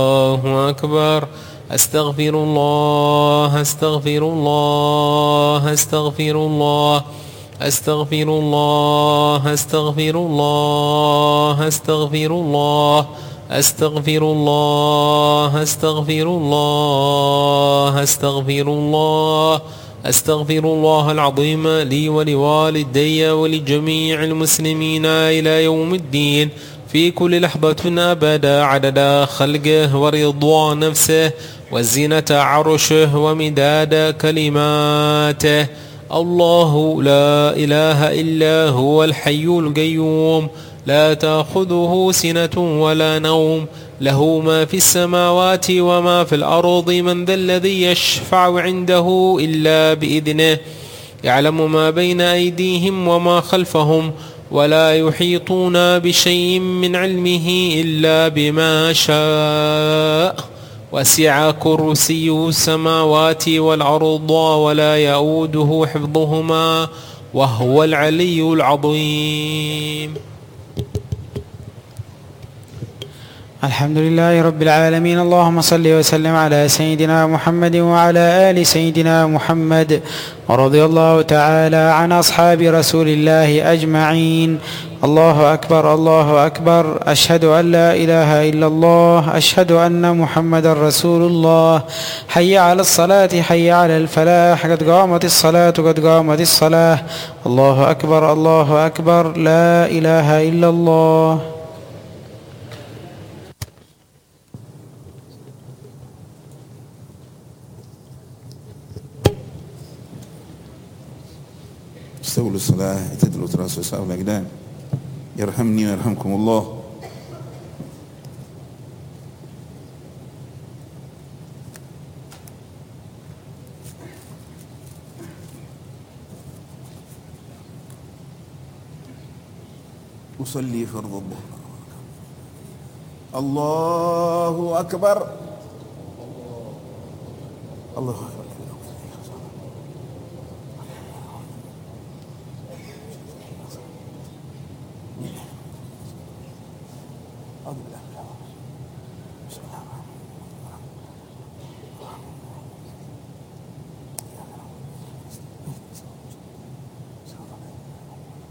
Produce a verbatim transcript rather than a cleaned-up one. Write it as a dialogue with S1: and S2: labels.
S1: الله أكبر. أستغفر الله أستغفر الله أستغفر الله أستغفر الله أستغفر الله أستغفر الله أستغفر الله أستغفر الله أستغفر الله أستغفر الله العظيم لي ولوالدي ولجميع المسلمين إلى يوم الدين في كل لحظة أبدا عدد خلقه ورضوان نفسه وزينة عرشه ومداد كلماته. الله لا إله إلا هو الحي القيوم لا تأخذه سنة ولا نوم له ما في السماوات وما في الأرض من ذا الذي يشفع عنده إلا بإذنه يعلم ما بين أيديهم وما خلفهم ولا يحيطون بشيء من علمه إلا بما شاء وسع كرسيه السماوات والأرض ولا يؤوده حفظهما وهو العلي العظيم.
S2: الحمد لله رب العالمين. اللهم صل وسلم على سيدنا محمد وعلى آل سيدنا محمد، ورضي الله تعالى عن أصحاب رسول الله أجمعين. الله أكبر الله أكبر. أشهد أن لا إله إلا الله، أشهد أن محمد رسول الله. حي على الصلاة حي على الفلاح، قد قامت الصلاة قد قامت الصلاة. الله أكبر الله أكبر. لا إله إلا الله.
S3: استولوا الصلاة اعتدلوا تراصوا ساءوا الأقدام. يرحمني ويرحمكم الله. أصلي فرض الظهر. الله أكبر الله أكبر.